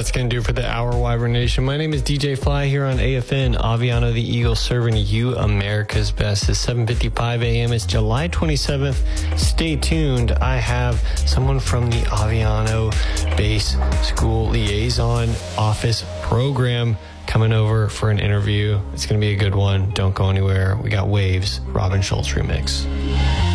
That's going to do for the Hour Wyvern Nation. My name is DJ Fly here on AFN, Aviano the Eagle, serving you America's best. It's 7:55 a.m. It's July 27th. Stay tuned. I have someone from the Aviano Base School Liaison Office Program coming over for an interview. It's going to be a good one. Don't go anywhere. We got Waves, Robin Schultz remix.